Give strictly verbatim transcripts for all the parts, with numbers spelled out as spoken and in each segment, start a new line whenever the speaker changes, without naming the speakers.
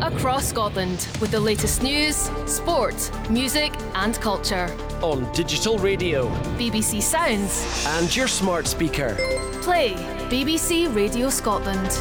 across Scotland with the latest news, sport, music and culture.
On digital radio,
B B C Sounds
and your smart speaker.
Play B B C Radio Scotland.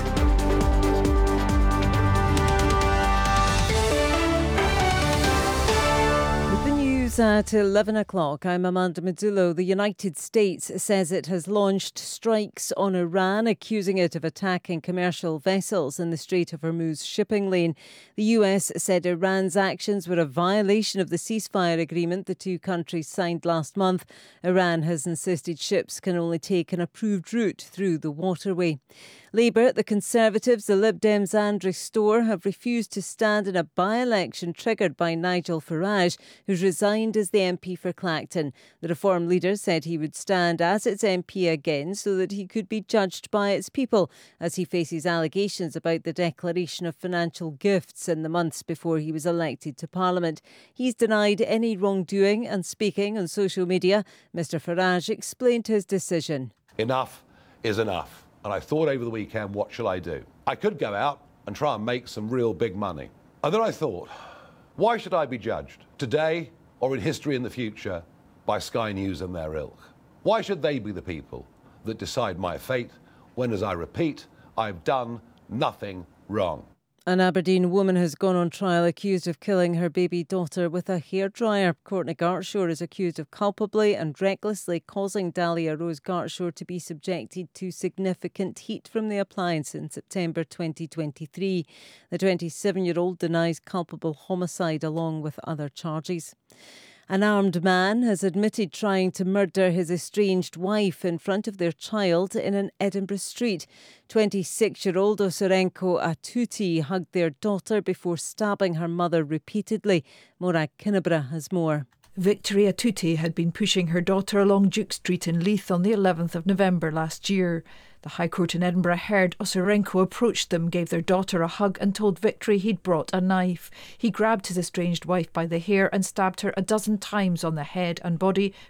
At eleven o'clock, I'm Amanda Mazzullo. The United States says it has launched strikes on Iran, accusing it of attacking commercial vessels in the Strait of Hormuz shipping lane. The U S said Iran's actions were a violation of the ceasefire agreement the two countries signed last month. Iran has insisted ships can only take an approved route through the waterway. Labour, the Conservatives, the Lib Dems and Restore have refused to stand in a by-election triggered by Nigel Farage, who's resigned as the M P for Clacton. The Reform leader said he would stand as its M P again so that he could be judged by its people, as he faces allegations about the declaration of financial gifts in the months before he was elected to Parliament. He's denied any wrongdoing, and speaking on social media, Mr Farage explained his decision.
Enough is enough. And I thought over the weekend, what shall I do? I could go out and try and make some real big money. And then I thought, why should I be judged today or in history in the future by Sky News and their ilk? Why should they be the people that decide my fate when, as I repeat, I've done nothing wrong?
An Aberdeen woman has gone on trial accused of killing her baby daughter with a hairdryer. Courtney Gartshore is accused of culpably and recklessly causing Dahlia Rose Gartshore to be subjected to significant heat from the appliance in September twenty twenty-three. The twenty-seven-year-old denies culpable homicide along with other charges. An armed man has admitted trying to murder his estranged wife in front of their child in an Edinburgh street. twenty-six-year-old Osarenko Atuti hugged their daughter before stabbing her mother repeatedly. Morag Kinnebra has more.
Victory Atuti had been pushing her daughter along Duke Street in Leith on the eleventh of November last year. The High Court in Edinburgh heard Osarenko approached them, gave their daughter a hug and told Victory he'd brought a knife. He grabbed his estranged wife by the hair and stabbed her a dozen times on the head and body